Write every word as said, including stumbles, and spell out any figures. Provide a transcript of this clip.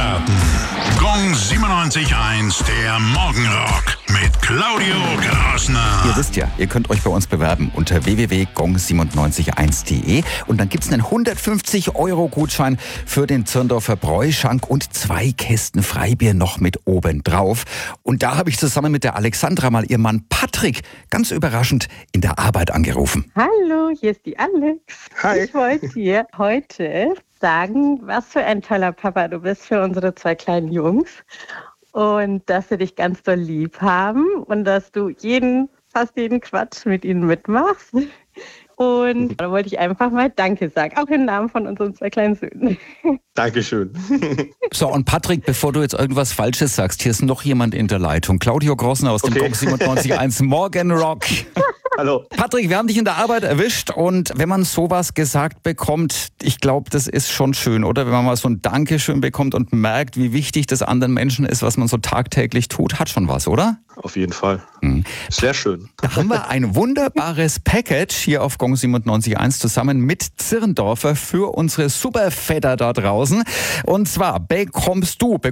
Durchstarten. Gong siebenundneunzig Komma eins, der Morgenrock mit Claudio Grassner. Ihr wisst ja, ihr könnt euch bei uns bewerben unter w w w punkt gong siebenundneunzig eins punkt de und dann gibt's einen hundertfünfzig Euro Gutschein für den Zirndorfer Bräuschank und zwei Kästen Freibier noch mit oben drauf. Und da habe ich zusammen mit der Alexandra mal ihren Mann Patrick ganz überraschend in der Arbeit angerufen. Hallo, hier ist die Alex. Hi. Ich wollte dir heute sagen, was für ein toller Papa du bist für unsere zwei kleinen Jungs und dass sie dich ganz doll lieb haben und dass du jeden, fast jeden Quatsch mit ihnen mitmachst. Und da wollte ich einfach mal Danke sagen, auch im Namen von unseren zwei kleinen Söhnen. Dankeschön. So, und Patrick, bevor du jetzt irgendwas Falsches sagst, hier ist noch jemand in der Leitung. Claudio Grassner aus dem Okay. Gong siebenundneunzig Komma eins Morgenrock. Hallo. Patrick, wir haben dich in der Arbeit erwischt und wenn man sowas gesagt bekommt, ich glaube, das ist schon schön, oder? Wenn man mal so ein Dankeschön bekommt und merkt, wie wichtig das anderen Menschen ist, was man so tagtäglich tut, hat schon was, oder? Auf jeden Fall. Hm. Sehr schön. Da haben wir ein wunderbares Package hier auf Gong siebenundneunzig Komma eins zusammen mit Zirndorfer für unsere Superväter da draußen. Und zwar bekommst du,